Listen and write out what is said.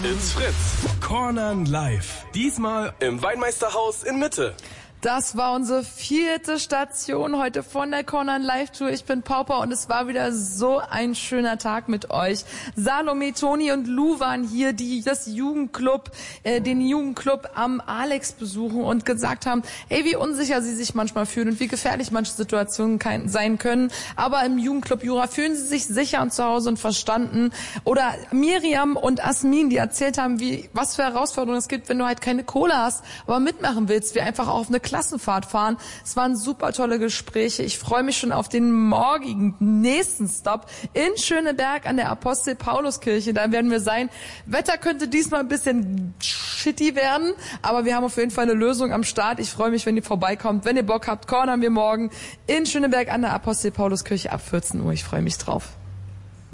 It's Fritz. Cornern live. Diesmal im Weinmeisterhaus in Mitte. Das war unsere 4. Station heute von der Cornern Live Tour. Ich bin Pauper und es war wieder so ein schöner Tag mit euch. Salome, Toni und Lou waren hier, die den Jugendclub am Alex besuchen und gesagt haben, hey, wie unsicher sie sich manchmal fühlen und wie gefährlich manche Situationen sein können. Aber im Jugendclub Jura fühlen sie sich sicher und zu Hause und verstanden. Oder Miriam und Asmin, die erzählt haben, was für Herausforderungen es gibt, wenn du halt keine Kohle hast, aber mitmachen willst, wie einfach auf eine Klassenfahrt fahren. Es waren super tolle Gespräche. Ich freue mich schon auf den morgigen nächsten Stop in Schöneberg an der Apostel-Paulus-Kirche. Da werden wir sein. Wetter könnte diesmal ein bisschen shitty werden, aber wir haben auf jeden Fall eine Lösung am Start. Ich freue mich, wenn ihr vorbeikommt. Wenn ihr Bock habt, cornern wir morgen in Schöneberg an der Apostel-Paulus-Kirche ab 14 Uhr. Ich freue mich drauf.